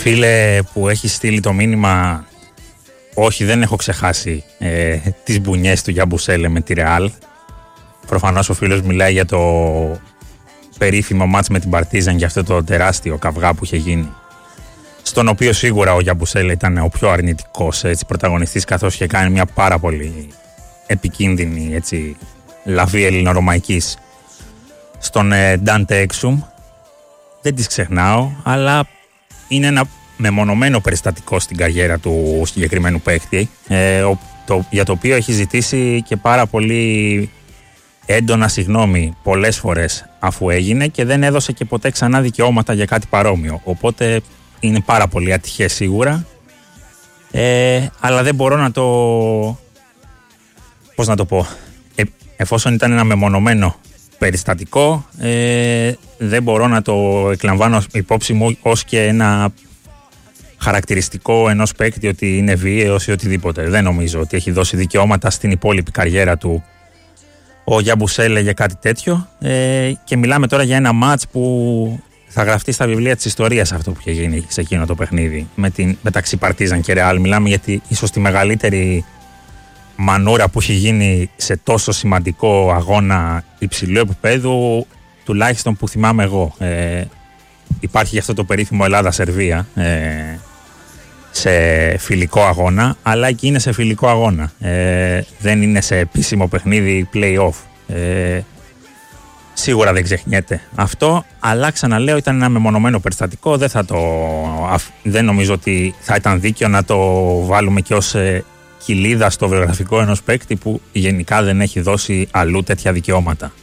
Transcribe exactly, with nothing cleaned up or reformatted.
Φίλε που έχει στείλει το μήνυμα, όχι, δεν έχω ξεχάσει ε, τις μπουνιές του Γιαμπουσέλε με τη Ρεάλ. Προφανώς ο φίλος μιλάει για το περίφημο μάτς με την Παρτίζαν, για αυτό το τεράστιο καυγά που είχε γίνει, στον οποίο σίγουρα ο Γιαμπουσέλε ήταν ο πιο αρνητικός έτσι, πρωταγωνιστής, καθώς είχε κάνει μια πάρα πολύ επικίνδυνη έτσι, λαβή ελληνορωμαϊκής στον ε, Ντάντε Έξουμ. Δεν τις ξεχνάω, αλλά είναι ένα μεμονωμένο περιστατικό στην καριέρα του συγκεκριμένου παίκτη, ε, ο, το, για το οποίο έχει ζητήσει και πάρα πολύ έντονα συγγνώμη πολλές φορές αφού έγινε, και δεν έδωσε και ποτέ ξανά δικαιώματα για κάτι παρόμοιο. Οπότε είναι πάρα πολύ ατυχές σίγουρα, ε, αλλά δεν μπορώ να το... πώς να το πω... Ε, εφόσον ήταν ένα μεμονωμένο περιστατικό, ε, δεν μπορώ να το εκλαμβάνω υπόψη μου ως και ένα χαρακτηριστικό ενός παίκτη ότι είναι βίαιος ή οτιδήποτε. Δεν νομίζω ότι έχει δώσει δικαιώματα στην υπόλοιπη καριέρα του ο Γιαμπουσέλε για κάτι τέτοιο, ε, και μιλάμε τώρα για ένα μάτς που θα γραφτεί στα βιβλία της ιστορίας, αυτό που είχε γίνει σε εκείνο το παιχνίδι με την, μεταξύ Παρτίζαν και Ρεάλ. Μιλάμε για τη, ίσως τη μεγαλύτερη μανούρα που έχει γίνει σε τόσο σημαντικό αγώνα υψηλού επίπεδου, τουλάχιστον που θυμάμαι εγώ. Ε, υπάρχει γι' αυτό το περίφημο Ελλάδα-Σερβία ε, σε φιλικό αγώνα, αλλά εκεί είναι σε φιλικό αγώνα. Ε, δεν είναι σε επίσημο παιχνίδι play-off. Ε, σίγουρα δεν ξεχνιέται αυτό, αλλά ξαναλέω ήταν ένα μεμονωμένο περιστατικό. Δεν, θα το, δεν νομίζω ότι θα ήταν δίκαιο να το βάλουμε και ως ε, κοιλίδα στο βιογραφικό ενός παίκτη που γενικά δεν έχει δώσει αλλού τέτοια δικαιώματα.